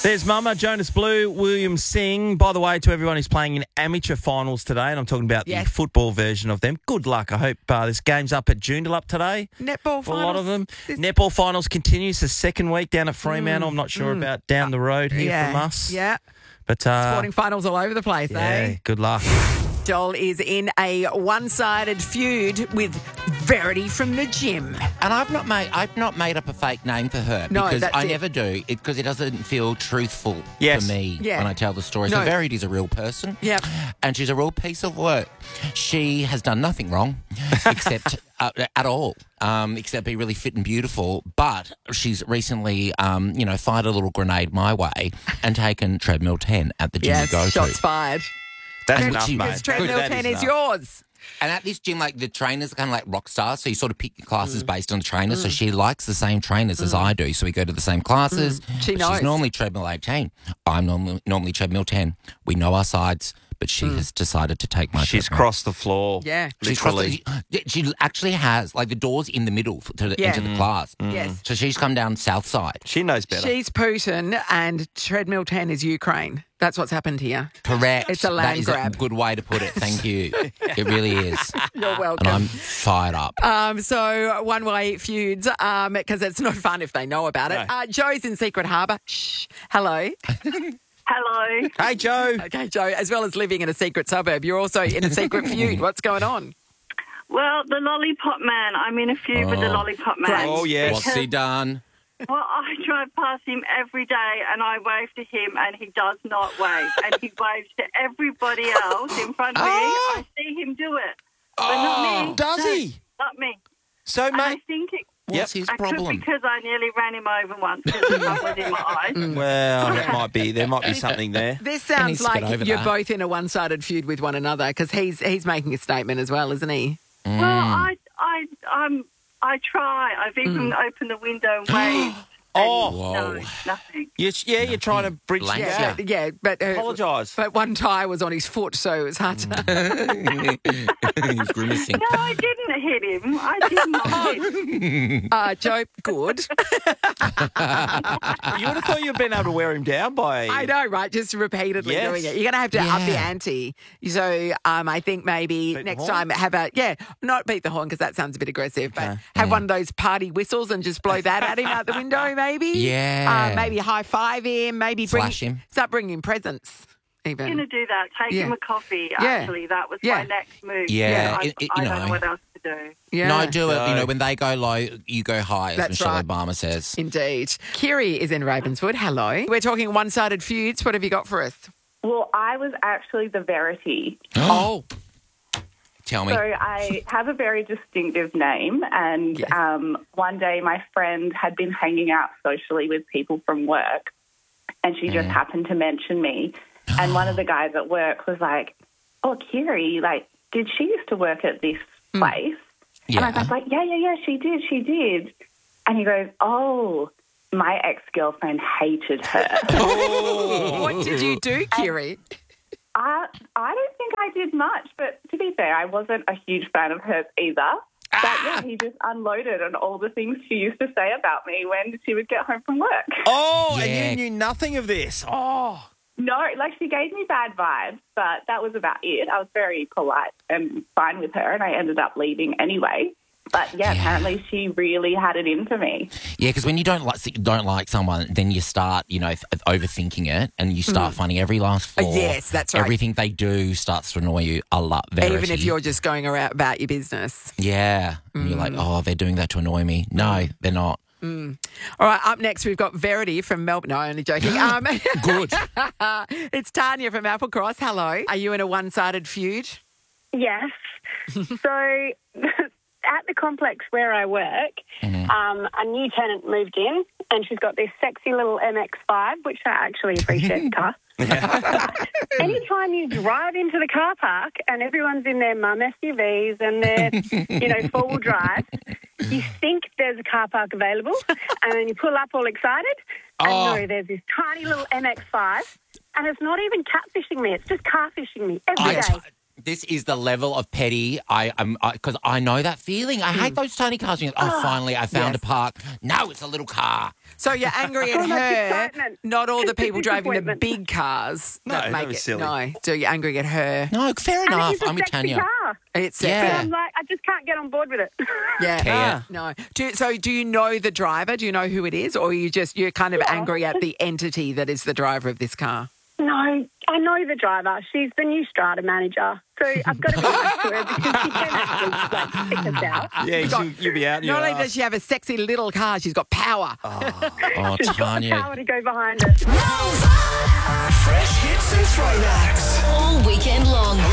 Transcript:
There's Mama, Jonas Blue, William Singh. By the way, to everyone who's playing in amateur finals today, and I'm talking about the football version of them, good luck. I hope this game's up at Joondalup today. Netball finals. A lot of them. Netball finals continues the second week down at Fremantle. I'm not sure about down the road here from us. Yeah. But Sporting finals all over the place, eh? Good luck. Joel is in a one-sided feud with Verity from the gym. And I've not made up a fake name for her because I never do because it doesn't feel truthful for me when I tell the story. So Verity's a real person. Yeah. And she's a real piece of work. She has done nothing wrong except at all. Except be really fit and beautiful, but she's recently, fired a little grenade my way and taken treadmill 10 at the gym to go shots to. fired. That's enough, mate. Because treadmill 10 is yours. And at this gym, the trainers are kind of like rock stars, so you sort of pick your classes based on the trainers. So she likes the same trainers as I do, so we go to the same classes. She knows. She's normally treadmill 18. I'm normally treadmill 10. We know our sides, but she has decided to take my She's treadmill. crossed the floor. Yeah. Literally. She actually has, the doors in the middle to enter the class. Yes. So she's come down south side. She knows better. She's Putin and treadmill 10 is Ukraine. That's what's happened here. Correct. It's a land grab. That is a good way to put it. Thank you. It really is. You're welcome. And I'm fired up. So one-way feuds, because it's not fun if they know about it. No. Joe's in Secret Harbour. Shh. Hello. Hello. Hey, Joe. Okay, Joe, as well as living in a secret suburb, you're also in a secret feud. What's going on? Well, the Lollipop Man. I'm in a feud with the Lollipop Man. Great. Oh, yes. What's he done? Well, I drive past him every day and I wave to him and he does not wave. And he waves to everybody else in front of me. I see him do it. But not me. Does he? Not me. So, And I mate. think it What's his I problem? could because I nearly ran him over once because the sun was in my eyes. Well, there might be something there. This sounds needs to get like over you're that. both in a one-sided feud with one another because he's making a statement as well, isn't he? Well, I try. I've even opened the window and waved. Oh. No, nothing. You're trying to bridge the Blank. gap. Yeah, but Apologise. But one tyre was on his foot, so it was hard to. He's grimacing. No, I didn't hit him. I did not hit. Joe, good. You would have thought you'd been able to wear him down by... I know, right? Just repeatedly Yes. doing it. You're going to have to up the ante. So I think maybe Beat the next horn? time not beat the horn because that sounds a bit aggressive, but have one of those party whistles and just blow that at him out the window, maybe. Yeah. Maybe high five him. Maybe Flash him. Start bringing him presents. Even. I'm going to do that. Take him a coffee, Yeah. actually. That was my next move. Yeah. I don't know what else to do. Yeah. No, do it. When they go low, you go high, as That's Michelle right. Obama says. Indeed. Kiri is in Ravenswood. Hello. We're talking one-sided feuds. What have you got for us? Well, I was actually the Verity. Oh. Tell me. So I have a very distinctive name, and one day my friend had been hanging out socially with people from work, and she just happened to mention me. And one of the guys at work was like, "Oh, Kiri, did she used to work at this place?" Yeah. And I was like, yeah, she did. And he goes, "Oh, my ex-girlfriend hated her." What did you do, Kiri? I don't think I did much, but to be fair, I wasn't a huge fan of hers either. But he just unloaded on all the things she used to say about me when she would get home from work. Oh, Yeah. and you knew nothing of this. Oh. No, she gave me bad vibes, but that was about it. I was very polite and fine with her, and I ended up leaving anyway. But apparently she really had it in for me. Yeah, because when you don't like someone, then you start, overthinking it, and you start finding every last flaw. Yes, that's right. Everything they do starts to annoy you a lot. Verity. Even if you're just going around about your business. Yeah. And you're like, oh, they're doing that to annoy me. No, they're not. All right, up next we've got Verity from Melbourne. No, only joking. Good. It's Tanya from Applecross. Hello. Are you in a one-sided feud? Yes. So at the complex where I work, a new tenant moved in and she's got this sexy little MX-5, which I actually appreciate the car. Anytime you drive into the car park and everyone's in their mum SUVs and their, four-wheel drive, you think there's a car park available and then you pull up all excited and no, there's this tiny little MX-5 and it's not even catfishing me, it's just car fishing me every day. This is the level of petty because I know that feeling. I hate those tiny cars. Finally, I found a park. No, it's a little car. So you're angry at her, not all the people driving the big cars that make it. Silly. No, so you're angry at her. No, fair enough. And it is a I'm with sexy Tanya. car. It's Yeah. But I'm like, I just can't get on board with it. Yeah. No. Do you know the driver? Do you know who it is? Or you're kind of angry at the entity that is the driver of this car? No, I know the driver. She's the new strata manager. So I've got to be nice to her because she can actually pick us out. Yeah, you'll be out. Not only does she have a sexy little car, she's got power. Oh, She's got the Tanya. power to go behind it. Fresh hits and throwbacks. All weekend long.